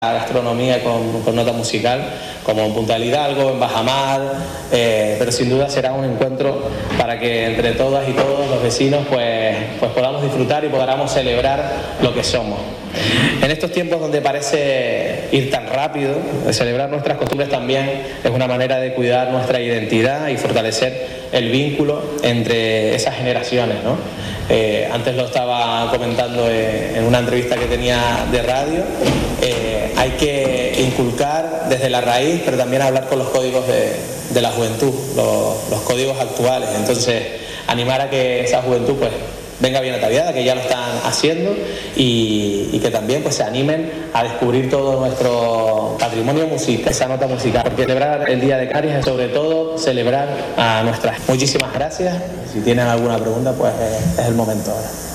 la gastronomía con nota musical, como en Punta del Hidalgo, en Bajamar, pero sin duda será un encuentro para que entre todas y todos los vecinos pues podamos disfrutar y podamos celebrar lo que somos. En estos tiempos donde parece ir tan rápido, celebrar nuestras costumbres también es una manera de cuidar nuestra identidad y fortalecer el vínculo entre esas generaciones, ¿no? Antes lo estaba comentando en una entrevista que tenía de radio. Hay que inculcar desde la raíz, pero también hablar con los códigos de la juventud, los códigos actuales. Entonces, animar a que esa juventud pues venga bien ataviada, que ya lo están haciendo, y que también pues se animen a descubrir todo nuestro patrimonio musical, esa nota musical, porque celebrar el Día de Canarias es sobre todo celebrar a nuestras. Muchísimas gracias. Si tienen alguna pregunta, pues es el momento ahora.